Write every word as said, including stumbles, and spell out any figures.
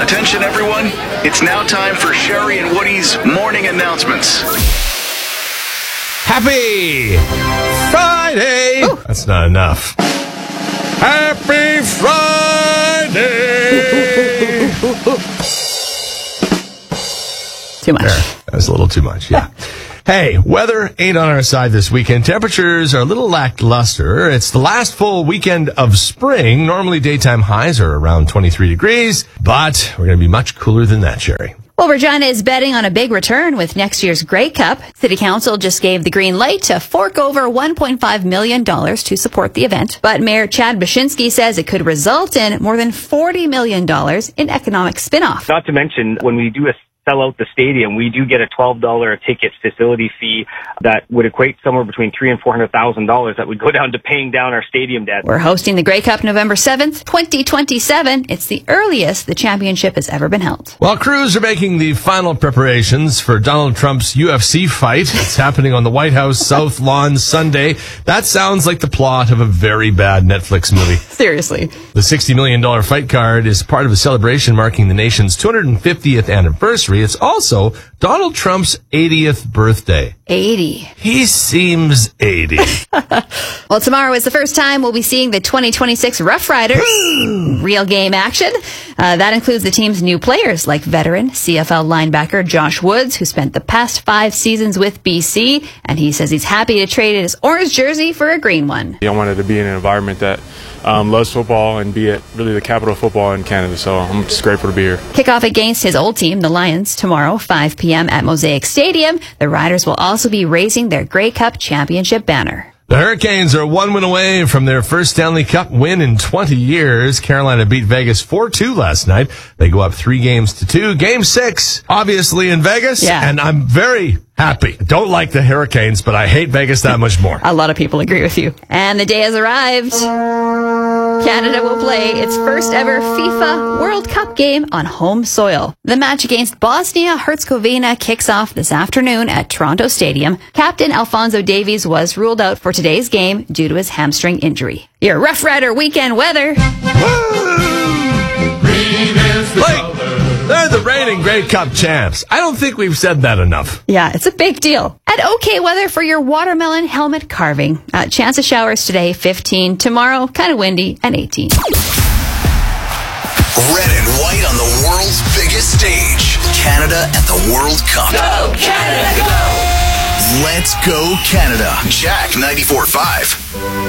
Attention everyone, it's now time for Sherry and Woody's morning announcements. Happy Friday! Ooh. That's not enough. Happy Friday! Too much. There. That's a little too much, yeah. Hey, weather ain't on our side this weekend. Temperatures are a little lackluster. It's the last full weekend of spring. Normally daytime highs are around twenty-three degrees, but we're going to be much cooler than that, Sherry. Well, Regina is betting on a big return with next year's Grey Cup. City Council just gave the green light to fork over one point five million dollars to support the event. But Mayor Chad Baczynski says it could result in more than forty million dollars in economic spin-off. Not to mention, when we do a sell out the stadium, we do get a twelve dollars a ticket facility fee that would equate somewhere between three and four hundred thousand dollars that would go down to paying down our stadium debt. We're hosting the Grey Cup November seventh, twenty twenty-seven. It's the earliest the championship has ever been held. While crews are making the final preparations for Donald Trump's U F C fight, it's happening on the White House South Lawn Sunday. That sounds like the plot of a very bad Netflix movie. Seriously. The sixty million dollars fight card is part of a celebration marking the nation's two hundred fiftieth anniversary. It's also Donald Trump's eightieth birthday. eighty. He seems eighty. Well, tomorrow is the first time we'll be seeing the twenty twenty-six Rough Riders. Real game action. Uh, that includes the team's new players like veteran C F L linebacker Josh Woods, who spent the past five seasons with B C, and he says he's happy to trade his orange jersey for a green one. I wanted to be in an environment that um, loves football and be at really the capital of football in Canada, so I'm just grateful to be here. Kickoff against his old team, the Lions, tomorrow, five p.m. at Mosaic Stadium. The Riders will also be raising their Grey Cup championship banner. The Hurricanes are one win away from their first Stanley Cup win in twenty years. Carolina beat Vegas four two last night. They go up three games to two. Game six, obviously in Vegas. Yeah. And I'm very happy. Don't like the Hurricanes, but I hate Vegas that much more. A lot of people agree with you. And the day has arrived. Canada will play its first ever FIFA World Cup game on home soil. The match against Bosnia-Herzegovina kicks off this afternoon at Toronto Stadium. Captain Alphonso Davies was ruled out for today's game due to his hamstring injury. Your Rough Rider weekend weather. Like, they're the reigning Grey Cup champs. I don't think we've said that enough. Yeah, it's a big deal. And okay weather for your watermelon helmet carving. Uh, chance of showers today, fifteen. Tomorrow, kind of windy, and eighteen. Red and white on the world's biggest stage. Canada at the World Cup. Go, Canada, go! Let's go, Canada. Jack ninety-four point five.